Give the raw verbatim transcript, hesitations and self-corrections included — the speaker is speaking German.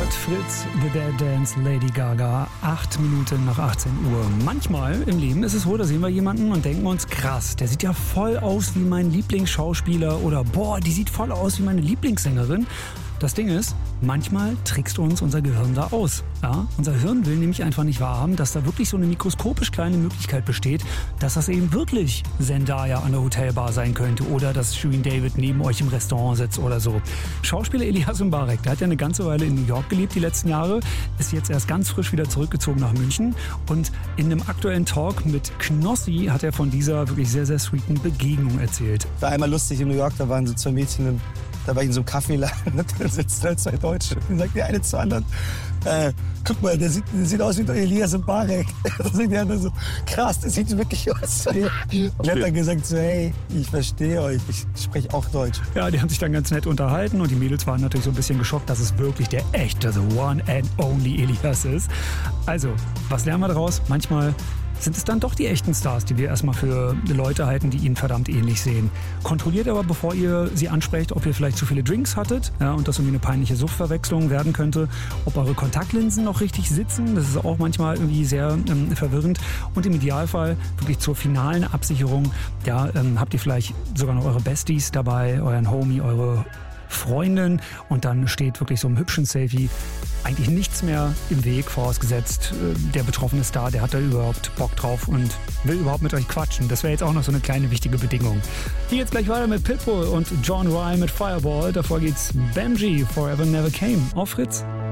hört Fritz, The Dead Dance, Lady Gaga, acht Minuten nach achtzehn Uhr. Manchmal im Leben ist es so, da sehen wir jemanden und denken uns, krass, der sieht ja voll aus wie mein Lieblingsschauspieler oder boah, die sieht voll aus wie meine Lieblingssängerin. Das Ding ist, manchmal trickst uns unser Gehirn da aus. Ja? Unser Hirn will nämlich einfach nicht wahrhaben, dass da wirklich so eine mikroskopisch kleine Möglichkeit besteht, dass das eben wirklich Zendaya an der Hotelbar sein könnte oder dass Shirin David neben euch im Restaurant sitzt oder so. Schauspieler Elias Mbarek, der hat ja eine ganze Weile in New York gelebt die letzten Jahre, ist jetzt erst ganz frisch wieder zurückgezogen nach München und in einem aktuellen Talk mit Knossi hat er von dieser wirklich sehr, sehr sweeten Begegnung erzählt. War einmal lustig in New York, da waren so zwei Mädchen im Da war ich in so einem Kaffeeladen, da sitzen halt zwei Deutsche. Dann sagt die eine zur anderen, äh, guck mal, der sieht, der sieht aus wie Elias Mbarek. Da sagt die andere so, krass, der sieht wirklich aus. Und er hat dann gesagt so, hey, ich verstehe euch, ich spreche auch Deutsch. Ja, die haben sich dann ganz nett unterhalten und die Mädels waren natürlich so ein bisschen geschockt, dass es wirklich der echte, the one and only Elias ist. Also, was lernen wir daraus? Manchmal sind es dann doch die echten Stars, die wir erstmal für Leute halten, die ihnen verdammt ähnlich sehen. Kontrolliert aber, bevor ihr sie ansprecht, ob ihr vielleicht zu viele Drinks hattet, ja, und das irgendwie eine peinliche Suchtverwechslung werden könnte, ob eure Kontaktlinsen noch richtig sitzen, das ist auch manchmal irgendwie sehr ähm, verwirrend und im Idealfall wirklich zur finalen Absicherung, ja, ähm, habt ihr vielleicht sogar noch eure Besties dabei, euren Homie, eure Freundin und dann steht wirklich so einem hübschen Selfie eigentlich nichts mehr im Weg, vorausgesetzt der betroffene Star, der hat da überhaupt Bock drauf und will überhaupt mit euch quatschen. Das wäre jetzt auch noch so eine kleine wichtige Bedingung. Hier geht's gleich weiter mit Pitbull und John Ryan mit Fireball. Davor geht's Benji, Forever Never Came auf Fritz.